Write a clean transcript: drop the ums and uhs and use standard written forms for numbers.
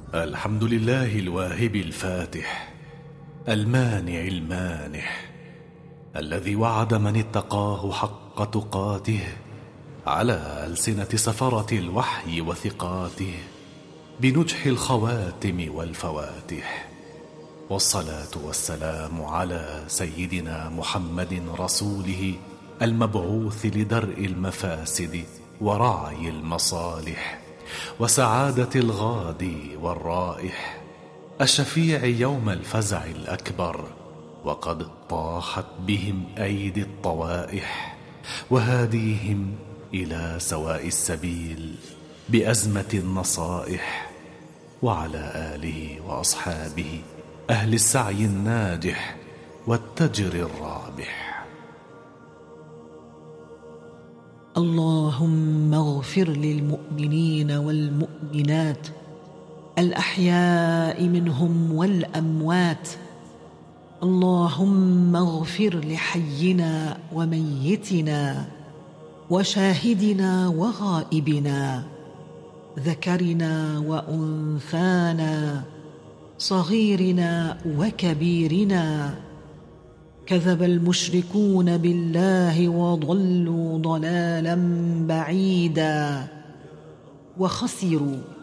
الحمد لله الواهب الفاتح المانع المانح، الذي وعد من اتقاه حق تقاته على ألسنة سفرة الوحي وثقاته بنجح الخواتم والفواتح. والصلاة والسلام على سيدنا محمد رسوله المبعوث لدرء المفاسد ورعي المصالح وسعادة الغادي والرائح، الشفيع يوم الفزع الأكبر وقد طاحت بهم أيدي الطوائح، وهاديهم إلى سواء السبيل بأزمة النصائح، وعلى آله وأصحابه أهل السعي الناجح والتجر الرابح. اللهم اغفر للمؤمنين والمؤمنات الأحياء منهم والأموات. اللهم اغفر لحينا وميتنا وشاهدنا وغائبنا، ذكرنا وأنثانا، صغيرنا وكبيرنا. كذب المشركون بالله وضلوا ضلالا بعيدا، وخسروا